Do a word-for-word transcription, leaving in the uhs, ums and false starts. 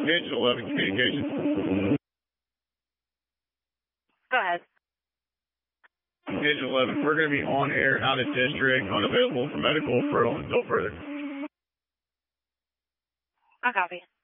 Engine eleven communications. Go ahead. Engine eleven, we're going to be on air, out of district, unavailable for medical referral until further. I copy.